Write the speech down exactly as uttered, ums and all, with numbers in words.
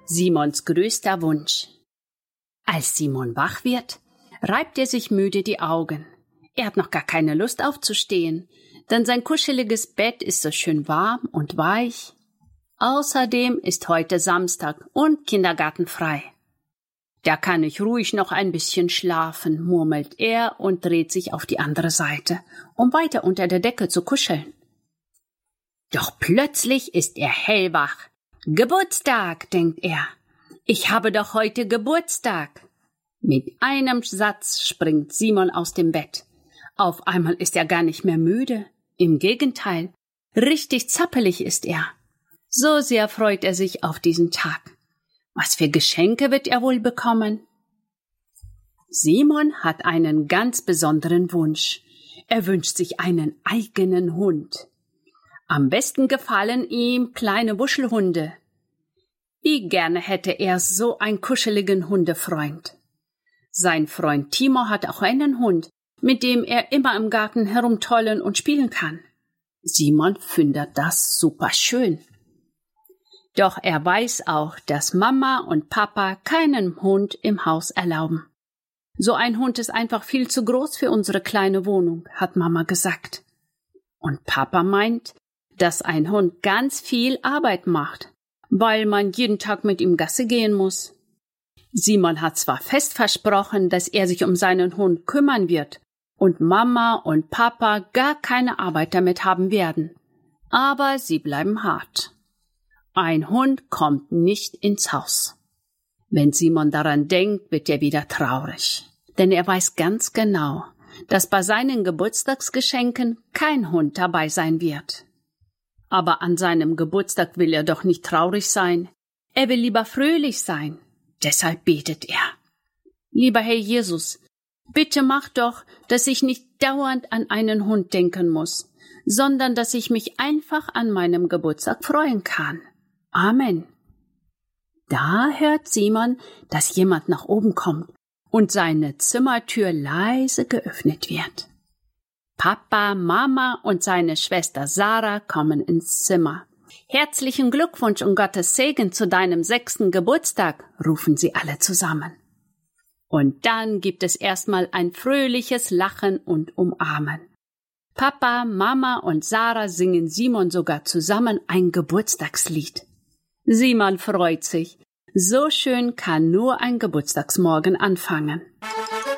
Simons größter Wunsch. Als Simon wach wird, reibt er sich müde die Augen. Er hat noch gar keine Lust aufzustehen, denn sein kuscheliges Bett ist so schön warm und weich. Außerdem ist heute Samstag und Kindergarten frei. Da kann ich ruhig noch ein bisschen schlafen, murmelt er und dreht sich auf die andere Seite, um weiter unter der Decke zu kuscheln. Doch plötzlich ist er hellwach. Geburtstag, denkt er. Ich habe doch heute Geburtstag. Mit einem Satz springt Simon aus dem Bett. Auf einmal ist er gar nicht mehr müde. Im Gegenteil, richtig zappelig ist er. So sehr freut er sich auf diesen Tag. Was für Geschenke wird er wohl bekommen? Simon hat einen ganz besonderen Wunsch. Er wünscht sich einen eigenen Hund. Am besten gefallen ihm kleine Wuschelhunde. Wie gerne hätte er so einen kuscheligen Hundefreund. Sein Freund Timo hat auch einen Hund, mit dem er immer im Garten herumtollen und spielen kann. Simon findet das super schön. Doch er weiß auch, dass Mama und Papa keinen Hund im Haus erlauben. So ein Hund ist einfach viel zu groß für unsere kleine Wohnung, hat Mama gesagt. Und Papa meint, dass ein Hund ganz viel Arbeit macht, weil man jeden Tag mit ihm Gassi gehen muss. Simon hat zwar fest versprochen, dass er sich um seinen Hund kümmern wird und Mama und Papa gar keine Arbeit damit haben werden, aber sie bleiben hart. Ein Hund kommt nicht ins Haus. Wenn Simon daran denkt, wird er wieder traurig, denn er weiß ganz genau, dass bei seinen Geburtstagsgeschenken kein Hund dabei sein wird. Aber an seinem Geburtstag will er doch nicht traurig sein. Er will lieber fröhlich sein. Deshalb betet er. Lieber Herr Jesus, bitte mach doch, dass ich nicht dauernd an einen Hund denken muss, sondern dass ich mich einfach an meinem Geburtstag freuen kann. Amen. Da hört Simon, dass jemand nach oben kommt und seine Zimmertür leise geöffnet wird. Papa, Mama und seine Schwester Sarah kommen ins Zimmer. Herzlichen Glückwunsch und Gottes Segen zu deinem sechsten Geburtstag, rufen sie alle zusammen. Und dann gibt es erstmal ein fröhliches Lachen und Umarmen. Papa, Mama und Sarah singen Simon sogar zusammen ein Geburtstagslied. Simon freut sich. So schön kann nur ein Geburtstagsmorgen anfangen.